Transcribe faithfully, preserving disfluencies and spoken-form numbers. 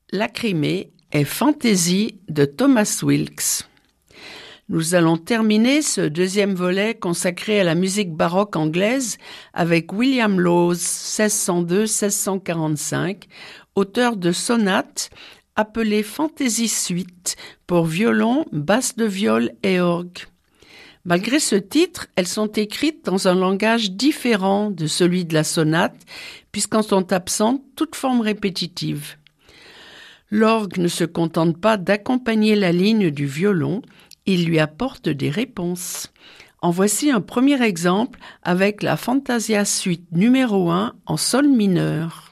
Lacrimée et Fantaisie de Thomas Wilkes. Nous allons terminer ce deuxième volet consacré à la musique baroque anglaise avec William Lowes, seize cent deux à seize cent quarante-cinq, auteur de sonates appelées Fantaisie Suite pour violon, basse de viol et orgue. Malgré ce titre, elles sont écrites dans un langage différent de celui de la sonate, puisqu'en sont absentes toute forme répétitive. L'orgue ne se contente pas d'accompagner la ligne du violon, il lui apporte des réponses. En voici un premier exemple avec la Fantasia Suite numéro un en sol mineur.